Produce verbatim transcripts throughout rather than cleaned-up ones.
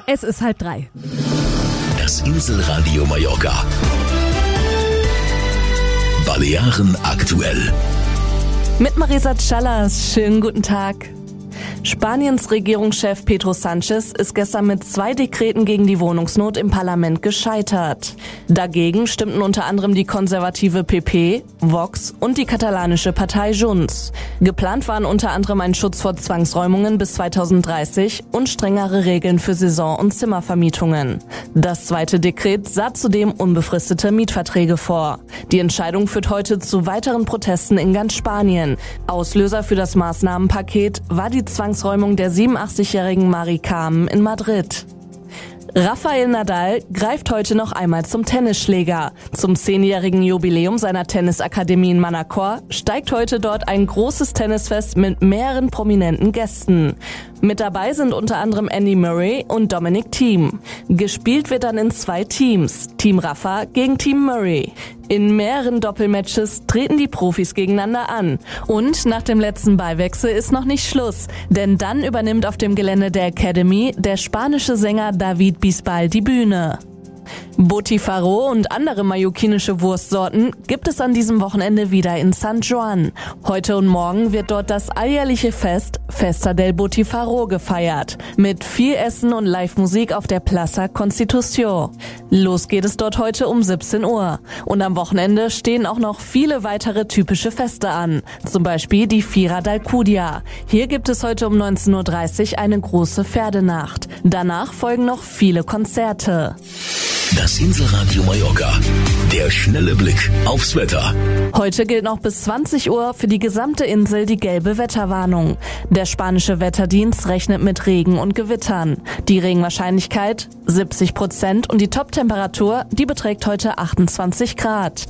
Es ist halb drei. Das Inselradio Mallorca. Balearen aktuell. Mit Marisa Callas. Schönen guten Tag. Spaniens Regierungschef Pedro Sánchez ist gestern mit zwei Dekreten gegen die Wohnungsnot im Parlament gescheitert. Dagegen stimmten unter anderem die konservative P P, Vox und die katalanische Partei Junts. Geplant waren unter anderem ein Schutz vor Zwangsräumungen bis zweitausenddreißig und strengere Regeln für Saison- und Zimmervermietungen. Das zweite Dekret sah zudem unbefristete Mietverträge vor. Die Entscheidung führt heute zu weiteren Protesten in ganz Spanien. Auslöser für das Maßnahmenpaket war die Zwangsräumung der siebenundachtzigjährigen Mari Carmen in Madrid. Rafael Nadal greift heute noch einmal zum Tennisschläger. Zum zehnjährigen Jubiläum seiner Tennisakademie in Manacor steigt heute dort ein großes Tennisfest mit mehreren prominenten Gästen. Mit dabei sind unter anderem Andy Murray und Dominic Thiem. Gespielt wird dann in zwei Teams, Team Rafa gegen Team Murray. In mehreren Doppelmatches treten die Profis gegeneinander an. Und nach dem letzten Ballwechsel ist noch nicht Schluss, denn dann übernimmt auf dem Gelände der Academy der spanische Sänger David Bisbal die Bühne. Botifarro und andere mallorquinische Wurstsorten gibt es an diesem Wochenende wieder in San Juan. Heute und morgen wird dort das alljährliche Fest Festa del Botifarro gefeiert. Mit viel Essen und Live-Musik auf der Plaza Constitución. Los geht es dort heute um siebzehn Uhr. Und am Wochenende stehen auch noch viele weitere typische Feste an. Zum Beispiel die Fira d'Alcúdia. Hier gibt es heute um neunzehn Uhr dreißig eine große Pferdenacht. Danach folgen noch viele Konzerte. Das Inselradio Mallorca. Der schnelle Blick aufs Wetter. Heute gilt noch bis zwanzig Uhr für die gesamte Insel die gelbe Wetterwarnung. Der spanische Wetterdienst rechnet mit Regen und Gewittern. Die Regenwahrscheinlichkeit siebzig Prozent und die Toptemperatur, die beträgt heute achtundzwanzig Grad.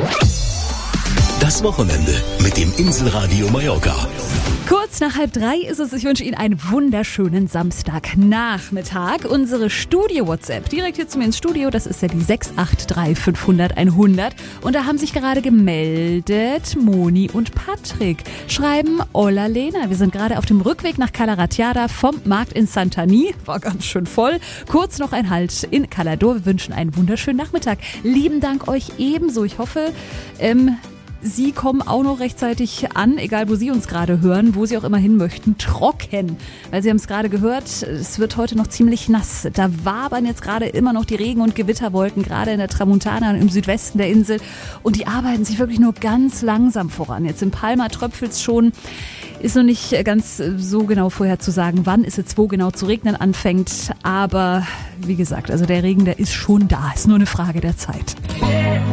Das Wochenende mit dem Inselradio Mallorca. Kurz nach halb drei ist es. Ich wünsche Ihnen einen wunderschönen Samstagnachmittag. Unsere Studio-WhatsApp direkt hier zu mir ins Studio, das ist ja die sechs acht drei fünfhundert einhundert. Und da haben sich gerade gemeldet Moni und Patrick. Schreiben, Hola Lena, wir sind gerade auf dem Rückweg nach Cala Ratjada vom Markt in Santanyí. War ganz schön voll. Kurz noch ein Halt in Calador. Wir wünschen einen wunderschönen Nachmittag. Lieben Dank euch ebenso. Ich hoffe, ähm... Sie kommen auch noch rechtzeitig an, egal wo Sie uns gerade hören, wo Sie auch immer hin möchten, trocken. Weil Sie haben es gerade gehört, es wird heute noch ziemlich nass. Da wabern jetzt gerade immer noch die Regen- und Gewitterwolken, gerade in der Tramontana und im Südwesten der Insel. Und die arbeiten sich wirklich nur ganz langsam voran. Jetzt in Palma tröpfelt es schon. Ist noch nicht ganz so genau vorherzusagen, wann es jetzt wo genau zu regnen anfängt. Aber wie gesagt, also der Regen, der ist schon da. Ist nur eine Frage der Zeit.